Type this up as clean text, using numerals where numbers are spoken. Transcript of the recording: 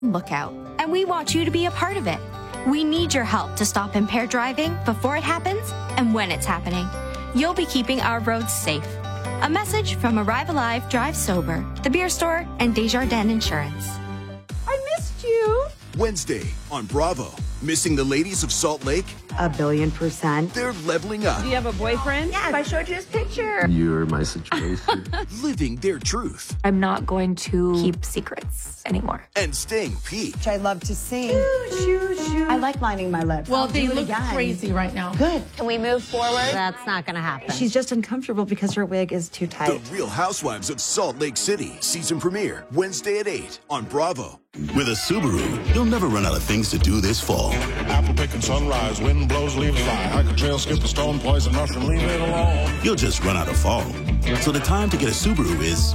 Lookout, and we want you to be a part of it. We need your help to stop impaired driving before it happens and when it's happening. You'll be keeping our roads safe. A message from Arrive Alive, Drive Sober, the Beer Store, and Desjardins Insurance. I missed you. Wednesday on Bravo. Missing the ladies of Salt Lake? 1,000,000,000%. They're leveling up. Do you have a boyfriend? Yes, I showed you his picture. You're my situation. Living their truth. I'm not going to keep secrets anymore. And staying peaked. I love to sing. I like lining my lips. Well, they look crazy right now. Good. Can we move forward? That's not going to happen. She's just uncomfortable because her wig is too tight. The Real Housewives of Salt Lake City. Season premiere Wednesday at 8 on Bravo. With a Subaru, you'll never run out of things to do this fall. Apple picking sunrise, wind blows, leaves fly. Hike a trail, skip the stone, poison mushroom, leave it alone. You'll just run out of fall. So the time to get a Subaru is